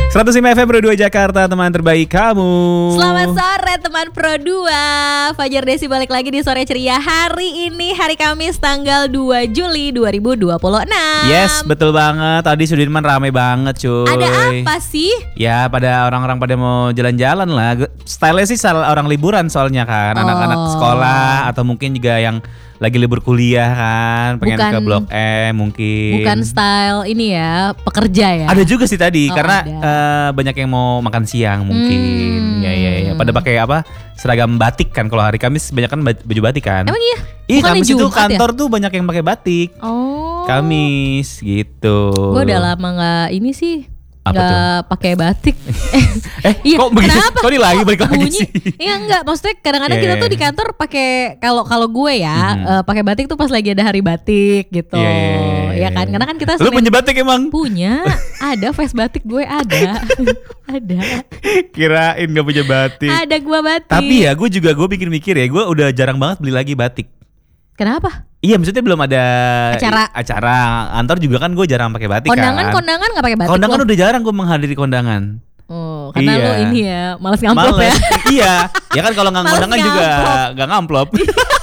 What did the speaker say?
105 FM Pro 2 Jakarta, teman terbaik kamu. Selamat sore teman Pro 2. Fajar Desi balik lagi di Sore Ceria. Hari ini hari Kamis tanggal 2 Juli 2026. Yes, betul banget. Tadi Sudirman rame banget cuy. Ada apa sih? Ya pada orang-orang pada mau jalan-jalan lah. Style-nya sih orang liburan soalnya kan. Anak-anak sekolah atau mungkin juga yang lagi libur kuliah kan, pengen ke Blok M mungkin. Bukan style ini ya, pekerja ya. Ada juga sih tadi karena banyak yang mau makan siang mungkin. Ya. Pada pakai apa? Seragam batik kan, kalau hari Kamis banyak kan baju batik kan. Emang iya? Iya, Kamis itu kantor tuh banyak yang pakai batik. Oh. Kamis gitu. Gue udah lama nggak ini sih. Nggak pakai batik. Iya, kok begitu? Kenapa? Kok lagi balik lagi sih? Iya enggak, maksudnya kadang-kadang kita tuh di kantor pakai kalau gue ya pakai batik tuh pas lagi ada hari batik gitu. Ya kan, karena kan kita lu punya batik emang? Punya, ada face batik gue ada. Ada. Kirain gak punya batik. Ada gue batik. Tapi ya gue pikir-mikir ya, gue udah jarang banget beli lagi batik. Kenapa? Iya, maksudnya belum ada acara kantor juga kan gue jarang pakai batik. Kondangan nggak pakai batik. Kondangan udah jarang gue menghadiri kondangan. Oh, karena lo ini ya malas ngamplop ya. Iya, ya kan kalau nggak kondangan juga nggak ngamplop.